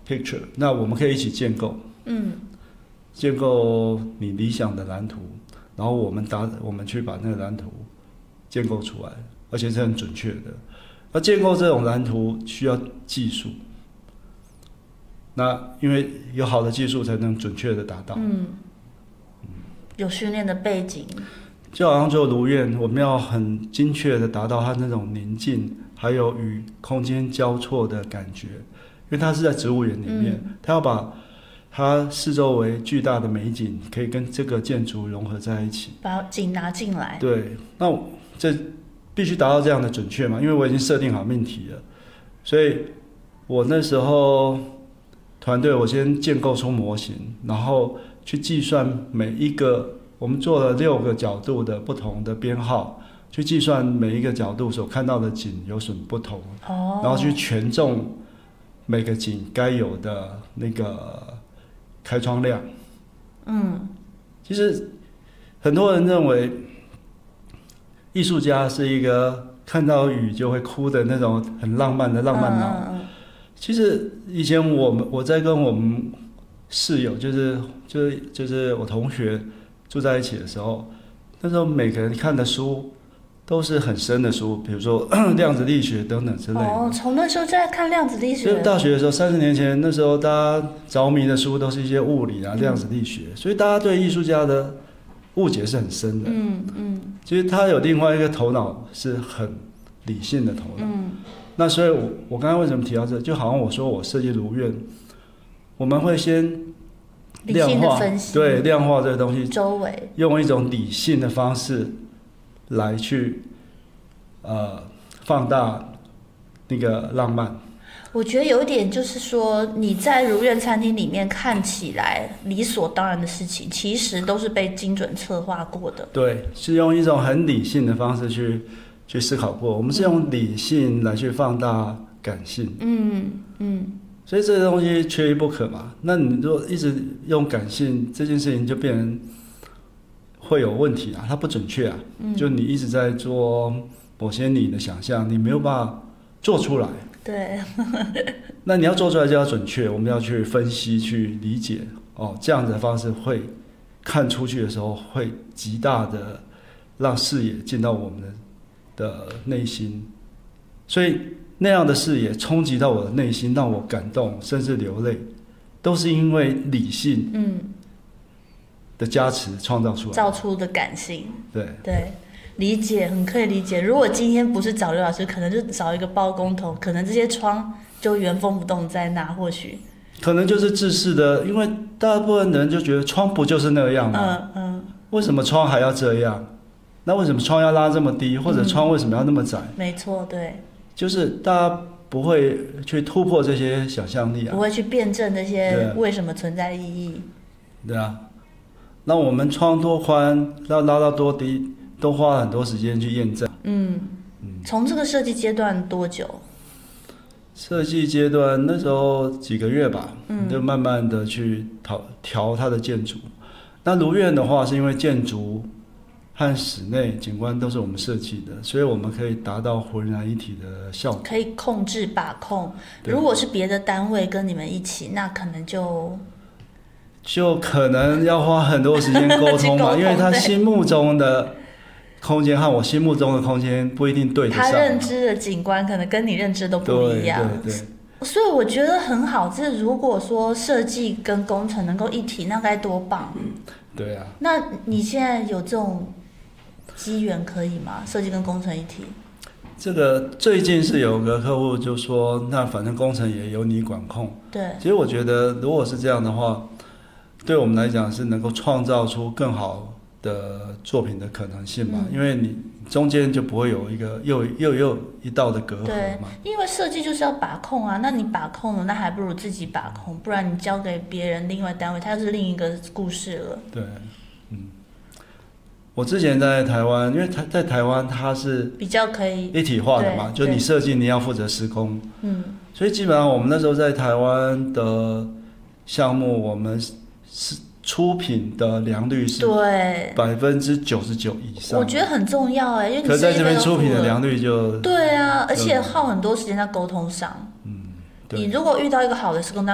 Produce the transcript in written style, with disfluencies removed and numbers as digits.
picture， 那我们可以一起建构，建构你理想的蓝图，然后我们去把那个蓝图建构出来，而且是很准确的。那建构这种蓝图需要技术，那因为有好的技术才能准确的达到。 有训练的背景， 就好像做如愿，我们要很精确的达到它那种宁静，还有与空间交错的感觉。因为它是在植物园里面，它要把它四周围巨大的美景可以跟这个建筑融合在一起， 把景拿进来。 对，那这必须达到这样的准确嘛，因为我已经设定好命题了，所以我那时候团队我先建构出模型，然后去计算每一个，我们做了6个角度的不同的编号，去计算每一个角度所看到的景有什么不同，然后去权重每个景该有的那个开窗量。其实很多人认为艺术家是一个看到雨就会哭的那种很浪漫的浪漫脑。其实以前我在跟我们室友，就是我同学住在一起的时候，那时候每个人看的书都是很深的书，比如说量子力学等等之类的。 从那时候就在看量子力学。 就是大学的时候，30年前那时候大家着迷的书都是一些物理啊、量子力学，所以大家对艺术家的误解是很深的。其实他有另外一个头脑是很理性的头脑。那所以我刚才为什么提到这，就好像我说我设计如愿，我们会先量化，对，量化这个东西， 周围用一种理性的方式来去放大那个浪漫。 我觉得有一点就是说，你在如愿餐厅里面看起来理所当然的事情，其实都是被精准策划过的。 对，是用一种很理性的方式去思考过。我们是用理性来去放大感性。所以这个东西缺一不可嘛。那你如果一直用感性，这件事情就变成会有问题啊，它不准确啊。就你一直在做某些你的想象，你没有办法做出来。 对。 那你要做出来就要准确，我们要去分析、去理解。这样子的方式会看出去的时候，会极大的让视野进到我们的内心，所以那样的视野冲击到我的内心，让我感动甚至流泪，都是因为理性的加持创造出来， 造出的感性。 对， 理解，很可以理解。如果今天不是找刘老师，可能就找一个包工头，可能这些窗就原封不动在那，或许可能就是制式的，因为大部分人就觉得窗不就是那样吗？为什么窗还要这样？那为什么窗要拉这么低，或者窗为什么要那么窄？ 没错，对， 就是大家不会去突破这些想象力啊， 不会去辩证这些为什么存在的意义。 对啊，那我们窗多宽，要拉到多低，都花了很多时间去验证。 从这个设计阶段多久？ 设计阶段那时候几个月吧，就慢慢的去调它的建筑。那如愿的话，是因为建筑和室内景观都是我们设计的，所以我们可以达到浑然一体的效果， 可以控制把控。如果是别的单位跟你们一起，那可能就可能要花很多时间沟通嘛，因为他心目中的空间和我心目中的空间不一定对得上， 他认知的景观可能跟你认知都不一样。 对， 所以我觉得很好。这如果说设计跟工程能够一体，那该多棒。 对啊。 那你现在有这种机缘可以吗？设计跟工程一体？ 这个最近是有个客户就说，那反正工程也由你管控。 对。 其实我觉得，如果是这样的话，对我们来讲是能够创造出更好的作品的可能性嘛，因为你中间就不会有一个又一道的隔阂嘛。 对，因为设计就是要把控啊，那你把控了，那还不如自己把控，不然你交给别人另外单位，它又是另一个故事了。 对，我之前在台湾，因为在台湾它是比较可以一体化的嘛，就你设计你要负责施工，所以基本上我们那时候在台湾的项目，我们是出品的良率是99%以上， 我觉得很重要因为你可是在这边出品的良率就对啊，而且耗很多时间在沟通上。你如果遇到一个好的施工